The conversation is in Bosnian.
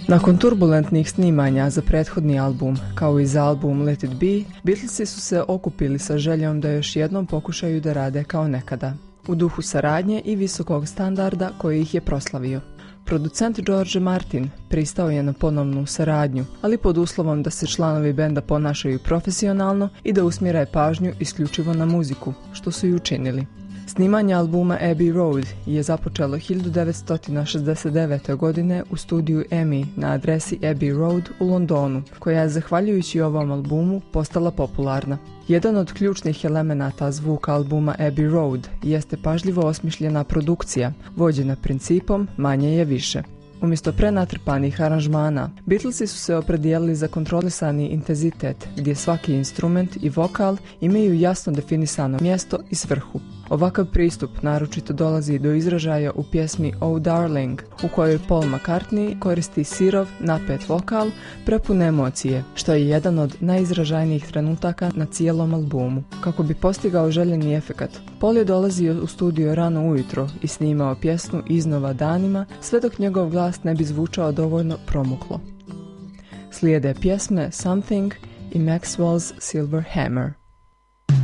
Nakon turbulentnih snimanja za prethodni album, kao i za album Let It Be, Beatlesi su se okupili sa željom da još jednom pokušaju da rade kao nekada, u duhu saradnje i visokog standarda koji ih je proslavio. Producent George Martin pristao je na ponovnu saradnju, ali pod uslovom da se članovi benda ponašaju profesionalno i da usmjere pažnju isključivo na muziku, što su i učinili. Snimanje albuma Abbey Road je započelo 1969. godine u studiju EMI na adresi Abbey Road u Londonu, koja je zahvaljujući ovom albumu postala popularna. Jedan od ključnih elemenata zvuka albuma Abbey Road jeste pažljivo osmišljena produkcija, vođena principom manje je više. Umjesto prenatrpanih aranžmana, Beatlesi su se opredijelili za kontrolisani intenzitet, gdje svaki instrument i vokal imaju jasno definisano mjesto i svrhu. Ovakav pristup naročito dolazi do izražaja u pjesmi Oh Darling, u kojoj Paul McCartney koristi sirov, napet vokal, prepun emocije, što je jedan od najizražajnijih trenutaka na cijelom albumu. Kako bi postigao željeni efekat, Paul je dolazio u studio rano ujutro i snimao pjesmu iznova danima, sve dok njegov glas ne bi zvučao dovoljno promuklo. Slijede pjesme Something i Maxwell's Silver Hammer.